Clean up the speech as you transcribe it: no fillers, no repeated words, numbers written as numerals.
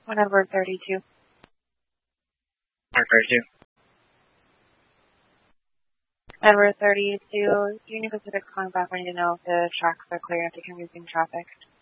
On Edward 32. Mark 32. Edward 32, Union Pacific calling back wanting to know if the tracks are clear if they can resume traffic.